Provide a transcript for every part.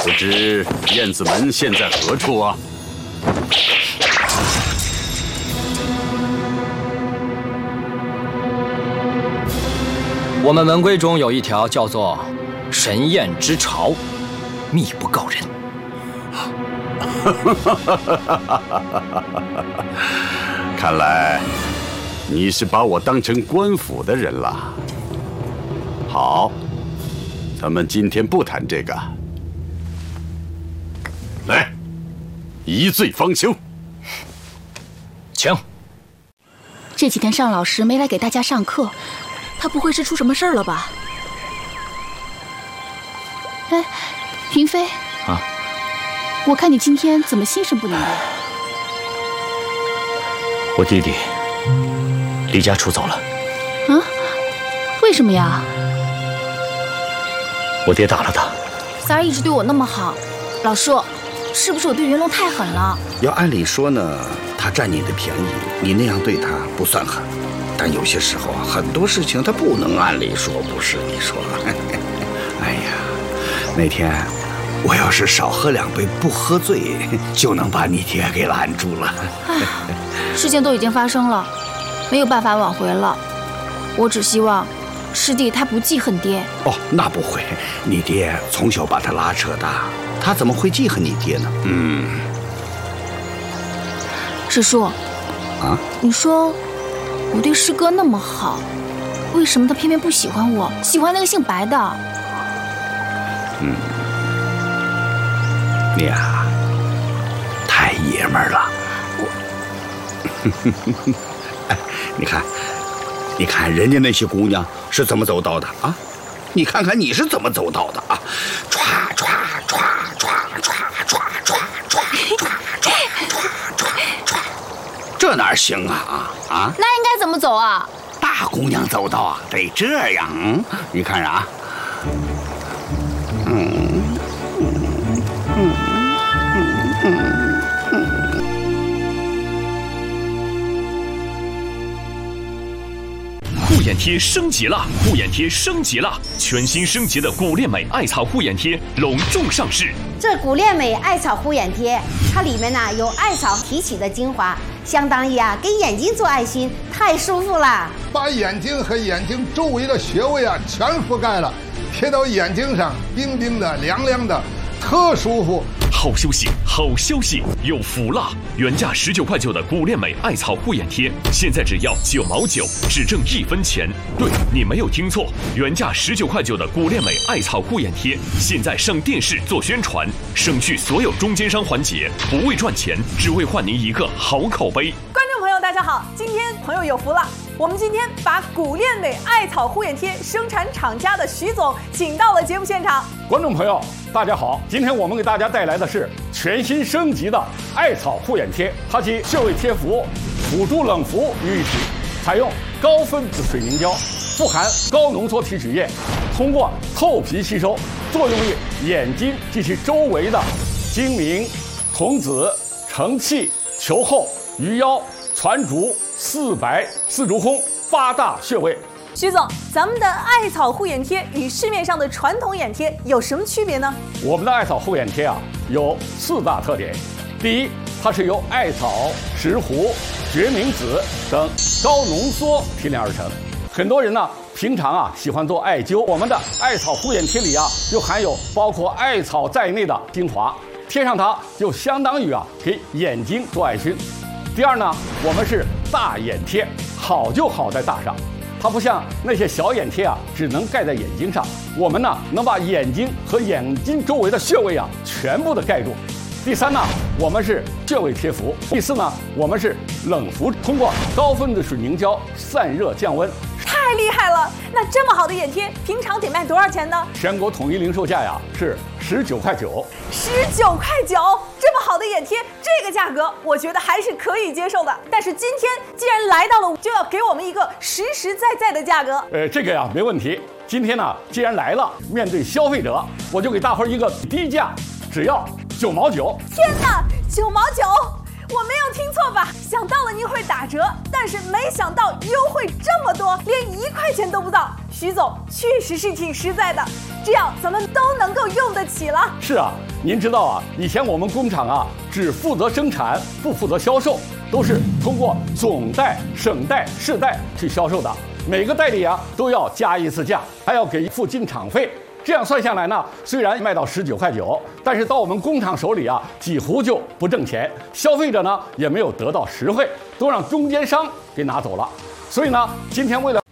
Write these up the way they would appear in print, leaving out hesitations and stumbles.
不知燕子门现在何处啊？ 我们门规中有一条叫做“神宴之朝”，密不告人。 看来你是把我当成官府的人了。好，咱们今天不谈这个。来，一醉方休。 请。 这几天尚老师没来给大家上课，他不会是出什么事儿了吧？哎，云飞啊， 我看你今天怎么心神不宁的？ 我弟弟离家出走了。 啊？为什么呀？ 我爹打了他。 三儿一直对我那么好，老叔，是不是我对云龙太狠了？ 要按理说呢，他占你的便宜，你那样对他不算狠。但有些时候啊，很多事情他不能按理说，不是你说？哎呀，那天我要是少喝2杯，不喝醉，就能把你爹给拦住了。 事情都已经发生了，没有办法挽回了。我只希望师弟他不记恨爹。 哦，那不会，你爹从小把他拉扯大，他怎么会记恨你爹呢？ 师叔， 啊， 你说我对师哥那么好，为什么他偏偏不喜欢我，喜欢那个姓白的？ 你啊，太爷们儿了。哎，你看人家那些姑娘是怎么走到的啊？你看看你是怎么走到的啊？唰唰唰唰唰唰唰唰唰唰唰，这哪行啊？啊？ 那应该怎么走啊？ 大姑娘走道啊，得这样。你看着啊。 护眼贴升级了！护眼贴升级了！全新升级的古恋美艾草护眼贴隆重上市。 这古恋美艾草护眼贴，它里面呢有艾草提取的精华，相当于给眼睛做爱心，太舒服了。 把眼睛和眼睛周围的穴位全覆盖了，贴到眼睛上，冰冰的、凉凉的，特舒服。 好消息，好消息，有福了！原价19块9的古恋美艾草护眼贴，现在只要9毛9，只挣1分钱。对，你没有听错，原价19块9的古恋美艾草护眼贴，现在上电视做宣传，省去所有中间商环节，不为赚钱，只为换您一个好口碑。 观众朋友，大家好，今天朋友有福了。我们今天把古恋美艾草护眼贴生产厂家的徐总请到了节目现场。 观众朋友，大家好，今天我们给大家带来的是全新升级的艾草护眼贴，它集穴位贴服、辅助冷敷于一体，采用高分子水凝胶，富含高浓缩提取液，通过透皮吸收，作用于眼睛及其周围的睛明、瞳子、承泣、球后、鱼腰、攒竹、四白、四足空8大穴位。 徐总，咱们的艾草护眼贴与市面上的传统眼贴有什么区别呢？ 我们的艾草护眼贴有4大特点。第一，它是由艾草、石斛、决明子等高浓缩提炼而成。很多人平常喜欢做艾灸，我们的艾草护眼贴里又含有包括艾草在内的精华，贴上它就相当于给眼睛做爱心。第二呢，我们是大眼贴，好就好在大上。它不像那些小眼贴只能盖在眼睛上，我们能把眼睛和眼睛周围的穴位全部的盖住。第三呢，我们是穴位贴服。第四呢，我们是冷敷，通过高分子水凝胶散热降温。 太厉害了！那这么好的眼贴，平常得卖多少钱呢？ 全国统一零售价是19块9。 19块9，这么好的眼贴，这个价格我觉得还是可以接受的。但是今天既然来到了，就要给我们一个实实在在的价格。 这个没问题。今天既然来了，面对消费者，我就给大伙儿一个低价，只要9毛9。 天哪，9毛9！ 我没有听错吧？想到了您会打折，但是没想到优惠这么多，连1块钱都不到。徐总确实是挺实在的，这样咱们都能够用得起了。 是啊，您知道啊，以前我们工厂啊只负责生产，不负责销售，都是通过总代、省代、市代去销售的。每个代理啊都要加一次价，还要给付进厂费。这样算下来呢，虽然卖到19.9块，但是到我们工厂手里啊，几乎就不挣钱，消费者呢也没有得到实惠，都让中间商给拿走了。所以呢，今天为了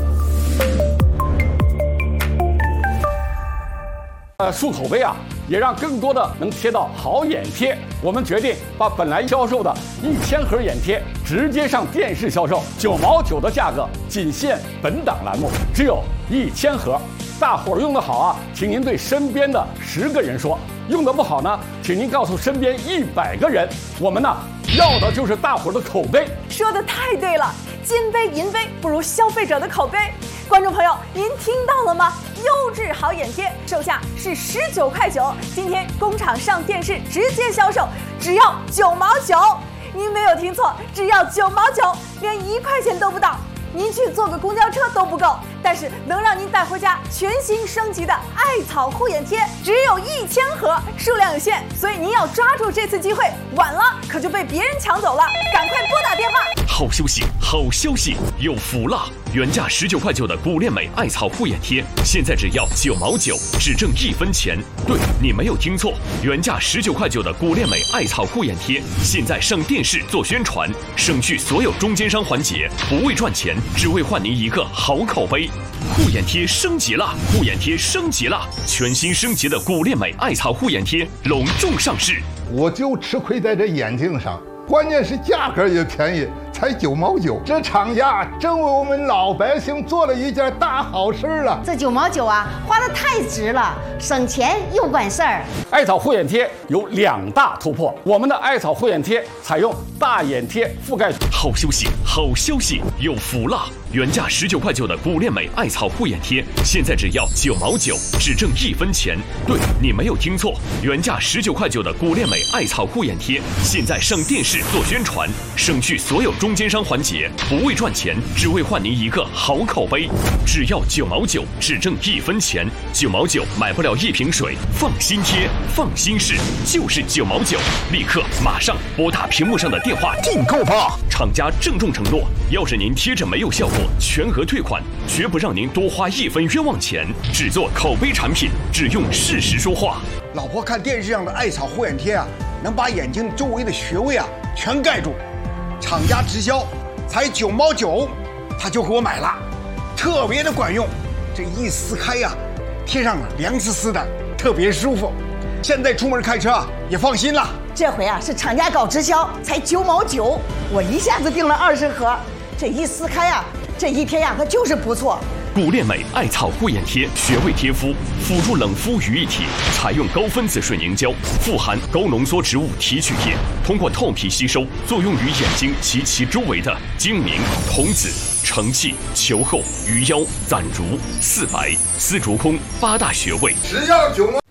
树口碑啊，也让更多的能贴到好眼贴，我们决定把本来销售的1000盒眼贴直接上电视销售，9毛9的价格，仅限本档栏目，只有1000盒。大伙儿用得好啊，请您对身边的10个人说；用得不好呢，请您告诉身边100个人。我们呢，要的就是大伙儿的口碑。 说得太对了，金杯银杯不如消费者的口碑。观众朋友，您听到了吗？优质好眼贴售价是19.9块，今天工厂上电视直接销售，只要9毛9。您没有听错，只要9毛9，连1块钱都不到。您去坐个公交车都不够，但是能让您带回家全新升级的艾草护眼贴只有1000盒，数量有限，所以您要抓住这次机会，晚了可就被别人抢走了，赶快拨打电话。 好消息，好消息，有福了！原价19.9块的古恋美艾草护眼贴，现在只要9毛9，只挣1分钱。对，你没有听错，原价19.9块的古恋美艾草护眼贴，现在上电视做宣传，省去所有中间商环节，不为赚钱，只为换您一个好口碑。护眼贴升级了，护眼贴升级了，全新升级的古恋美艾草护眼贴隆重上市。 我就吃亏在这眼睛上，关键是价格也便宜，才9毛9。这厂家真为我们老百姓做了一件大好事了。 这9毛9啊，花得太值了，省钱又管事儿。 艾草护眼贴有2大突破，我们的艾草护眼贴采用大眼贴覆盖。 好消息，好消息，有福了！原价19.9块的古恋美艾草护眼贴，现在只要9毛9，只挣1分钱。对，你没有听错，原价19.9块的古恋美艾草护眼贴，现在上电视做宣传，省去所有中间商环节，不为赚钱，只为换您一个好口碑。只要9毛9，只挣1分钱，9毛9买不了1瓶水，放心贴，放心试，就是9毛9，立刻马上拨打屏幕上的电话订购吧！厂家郑重承诺，要是您贴着没有效果，全额退款，绝不让您多花1分冤枉钱。只做口碑产品，只用事实说话。 老婆看电视上的艾草护眼贴啊，能把眼睛周围的穴位啊全盖住。厂家直销才9毛9，他就给我买了，特别的管用。这一撕开呀，贴上了凉丝丝的，特别舒服。现在出门开车啊也放心了。 这回啊是厂家搞直销，才9毛9，我一下子订了20盒。这一撕开啊，这一贴呀，它就是不错。 古恋美艾草护眼贴，穴位贴敷，辅助冷敷于一体，采用高分子水凝胶，富含高浓缩植物提取液，通过透皮吸收，作用于眼睛及其周围的睛明、瞳子、承泣、球后、鱼腰、攒竹、四白、丝竹空8大穴位。 只要9毛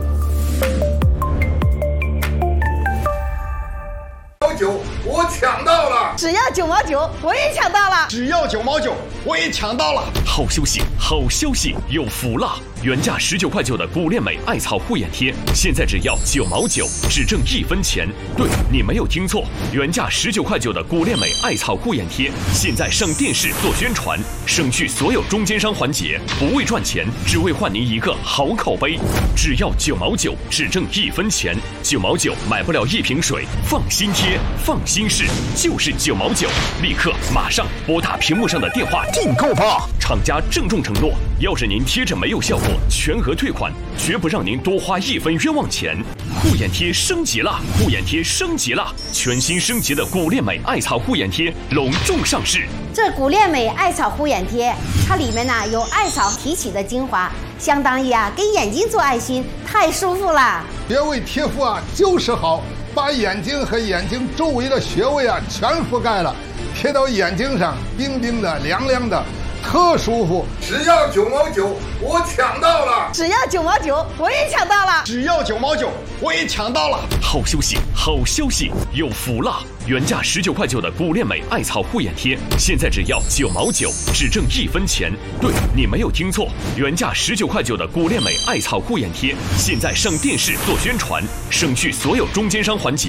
9，我抢到了！ 只要9毛9，我也抢到了！ 只要9毛9，我也抢到了！ 好消息，好消息，有福了！原价19.9块的古恋美艾草护眼贴，现在只要9毛9，只挣1分钱。对，你没有听错，原价19.9块的古恋美艾草护眼贴，现在上电视做宣传，省去所有中间商环节，不为赚钱，只为换您一个好口碑。只要9毛9，只挣1分钱，9毛9买不了1瓶水，放心贴，放心试，就是9毛9，立刻马上拨打屏幕上的电话订购吧！厂家郑重承诺，要是您贴着没有效果，全额退款，绝不让您多花1分冤枉钱。护眼贴升级了，护眼贴升级了，全新升级的古恋美艾草护眼贴隆重上市。 这古恋美艾草护眼贴，它里面呢有艾草提取的精华，相当于给眼睛做爱心，太舒服了。 穴位贴敷啊就是好，把眼睛和眼睛周围的穴位啊全覆盖了，贴到眼睛上，冰冰的、凉凉的， 特舒服。只要9毛9，我抢到了！ 只要9毛9，我也抢到了！ 只要9毛9，我也抢到了！ 好消息，好消息，有福啦！原价19块9的古恋美艾草护眼贴，现在只要9毛9，只挣1分钱。对，你没有听错，原价19块9的古恋美艾草护眼贴，现在上电视做宣传，省去所有中间商环节。